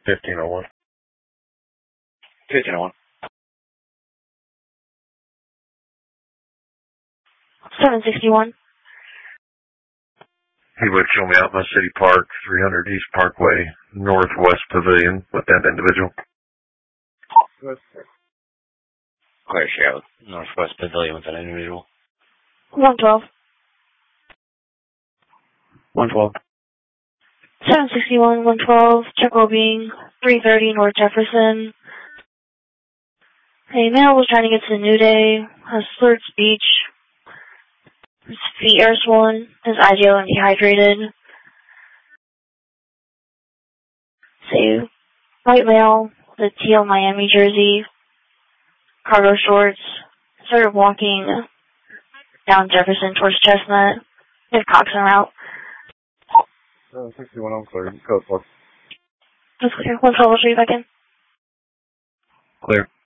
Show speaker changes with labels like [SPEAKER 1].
[SPEAKER 1] 1501.
[SPEAKER 2] 1501.
[SPEAKER 3] 761.
[SPEAKER 1] He would show me out in the City Park, 300 East Parkway, Northwest Pavilion with that individual.
[SPEAKER 2] Clear share, Northwest Pavilion with that individual.
[SPEAKER 3] 112.
[SPEAKER 2] 112.
[SPEAKER 3] 761, 112, check well-being, 330 North Jefferson. A male was trying to get to the New Day, has slurred speech. His feet are swollen, his eyes yellow and dehydrated. Say, white male with a teal Miami jersey, cargo shorts, started walking down Jefferson towards Chestnut. His Coxon route.
[SPEAKER 1] 61, I'm clear. Code 4.
[SPEAKER 3] That's clear. 112, I'll show you back in.
[SPEAKER 2] Clear.